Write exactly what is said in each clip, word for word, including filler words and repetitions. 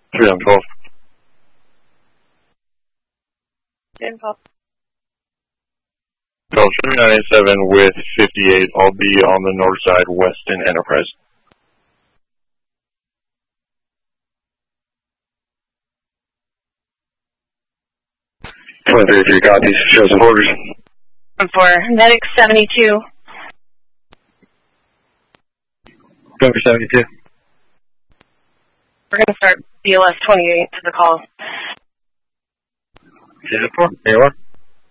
three on twelve. ten twelve. twelve three ninety-seven with fifty-eight. I'll be on the north side, Weston Enterprise. twenty-three three copies. Show some orders. For Medic seventy-two. Go for seventy-two. We're going to start B L S twenty-eight to the call. ten four. Here one.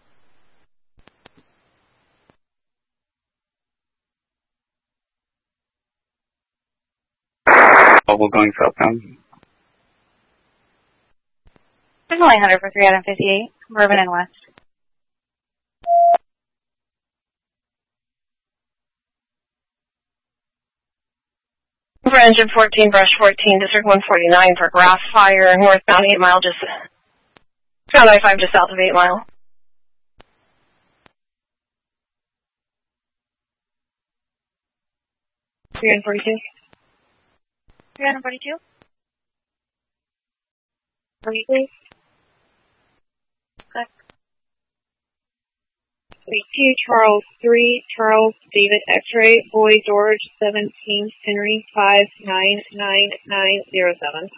Bubble going southbound. There's only one hundred for three fifty-eight. Bourbon and West. For engine fourteen, brush fourteen, district one forty-nine for grass fire, northbound eight mile, just, found I five just south of eight mile. three forty-two. three forty-two. Please. Okay. two, Charles three, Charles David X-ray, Boy George seventeen, Henry five nine nine nine zero seven.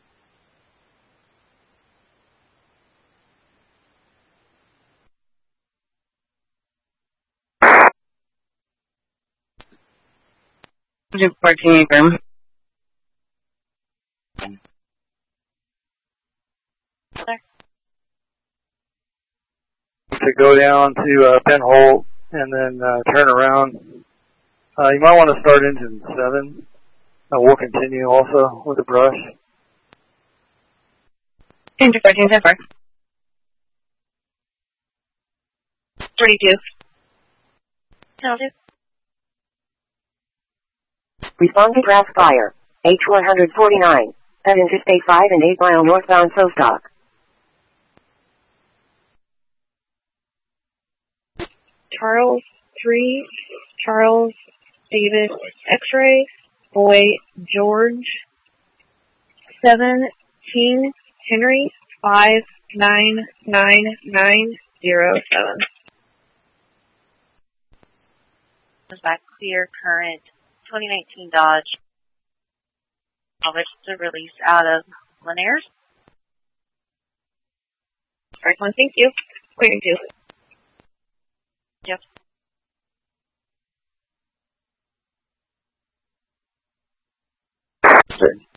fourteen acre. To go down to uh, Penhole and then uh, turn around. Uh, you might want to start engine seven. Uh, we'll continue also with the brush. Engine fourteen, ten four. thirty-two. Respond to grass fire. H one forty-nine. At Interstate five and eight mile northbound Sostock. Charles three, Charles David X-ray, Boy George seventeen, Henry five nine nine nine zero seven. Back to your current twenty nineteen Dodge. Salvage to release out of Laniers. First one, thank you. Clearing two. Yep. Sure.